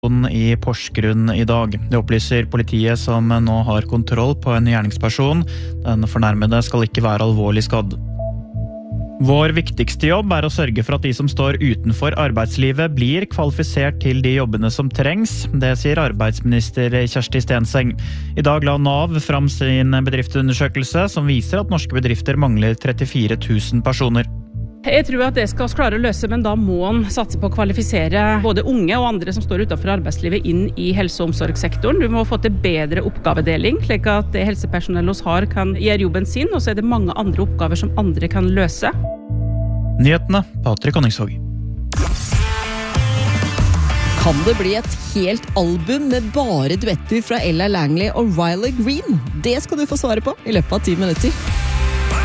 I Porsgrunn I dag. Det opplyser politiet som nå har kontroll på en gjerningsperson. Den fornærmede skal ikke være alvorlig skadd. Vår viktigste jobb å sørge for at de som står utenfor arbeidslivet blir kvalifisert til de jobbene som trengs. Det sier arbeidsminister Kjersti Stenseng. I dag la Nav fram sin bedriftsundersøkelse som viser at norske bedrifter mangler 34 000 personer. Jeg tror at det skal vi klare å løse, men da må man satse på å kvalifisere både unge og andre som står utenfor arbeidslivet inn I helse- og omsorgssektoren. Du må få til bedre oppgavedeling, slik at det helsepersonellet oss har kan gjøre jobben sin, og så det mange andre oppgaver som andre kan løse. Nyhetene, Patrik Honningsvåg. Kan det bli et helt album med bare duetter fra Ella Langley og Riley Green? Det skal du få svare på I løpet av 10 minutter.